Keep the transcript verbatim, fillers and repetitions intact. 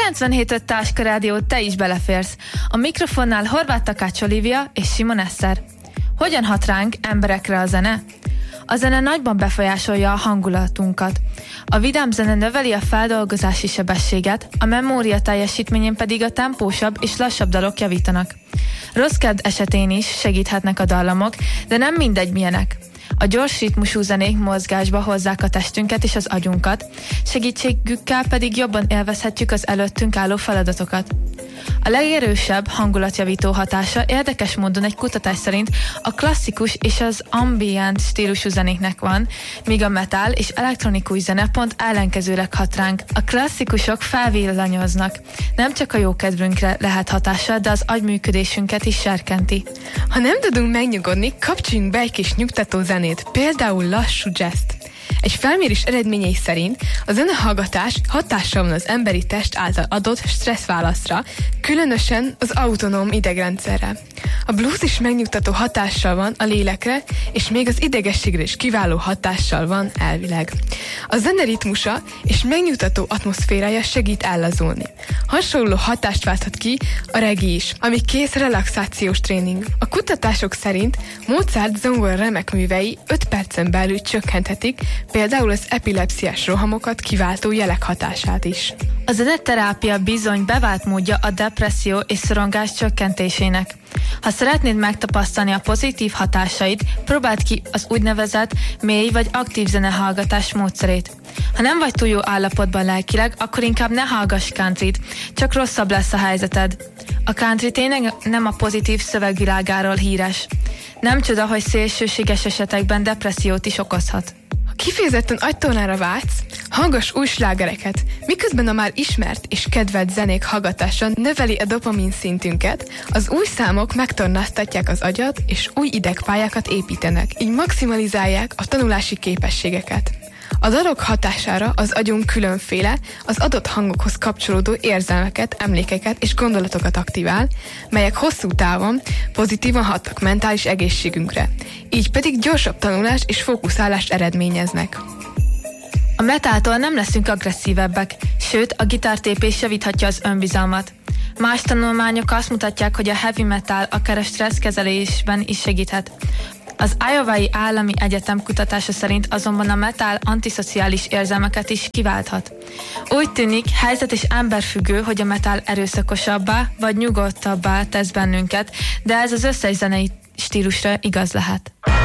kilencvenhét öt Táska Rádió, te is beleférsz. A mikrofonnál Horváth Takács Olivia és Simon Eszter. Hogyan hat ránk, emberekre a zene? A zene nagyban befolyásolja a hangulatunkat. A vidám zene növeli a feldolgozási sebességet, a memória teljesítményén pedig a tempósabb és lassabb dalok javítanak. Rossz kedv esetén is segíthetnek a dallamok, de nem mindegy milyenek. A gyors ritmusú zenék mozgásba hozzák a testünket és az agyunkat, segítségükkel pedig jobban élvezhetjük az előttünk álló feladatokat. A legerősebb hangulatjavító hatása érdekes módon egy kutatás szerint a klasszikus és az ambient stílusú zenéknek van, míg a metal és elektronikus zene pont ellenkezőleg hat ránk. A klasszikusok felvillanyoznak. Nem csak a jó kedvünkre lehet hatással, de az agyműködésünket is serkenti. Ha nem tudunk megnyugodni, kapcsoljunk be egy kis nyugtató zenét, például lassú jazzt. Egy felmérés eredményei szerint a zenehallgatás hatással van az emberi test által adott stresszválaszra, különösen az autonóm idegrendszerre. A blues is megnyugtató hatással van a lélekre, és még az idegességre is kiváló hatással van elvileg. A zene ritmusa és megnyugtató atmoszférája segít ellazulni. Hasonló hatást válthat ki a reggae is, ami kész relaxációs tréning. A kutatások szerint Mozart zongora remek művei öt percen belül csökkenthetik például az epilepsziás rohamokat kiváltó jelek hatását is. A zeneterápia bizony bevált módja a depresszió és szorongás csökkentésének. Ha szeretnéd megtapasztalni a pozitív hatásait, próbáld ki az úgynevezett mély vagy aktív zenehallgatás módszerét. Ha nem vagy túl jó állapotban lelkileg, akkor inkább ne hallgass countryt, csak rosszabb lesz a helyzeted. A country tényleg nem a pozitív szövegvilágáról híres. Nem csoda, hogy szélsőséges esetekben depressziót is okozhat. Kifejezetten agytornára vágysz, hallgass új slágereket, miközben a már ismert és kedvelt zenék hallgatása növeli a dopamin szintünket, az új számok megtornáztatják az agyat és új idegpályákat építenek, így maximalizálják a tanulási képességeket. A dalok hatására az agyunk különféle, az adott hangokhoz kapcsolódó érzelmeket, emlékeket és gondolatokat aktivál, melyek hosszú távon pozitívan hatnak mentális egészségünkre, így pedig gyorsabb tanulás és fókuszálást eredményeznek. A metáltól nem leszünk agresszívebbek, sőt a gitártépés javíthatja az önbizalmat. Más tanulmányok azt mutatják, hogy a heavy metal akár a stresszkezelésben is segíthet. Az Iowai Állami Egyetem kutatása szerint azonban a metal antiszociális érzelmeket is kiválthat. Úgy tűnik, helyzet és emberfüggő, hogy a metal erőszakosabbá vagy nyugodtabbá tesz bennünket, de ez az összes zenei stílusra igaz lehet.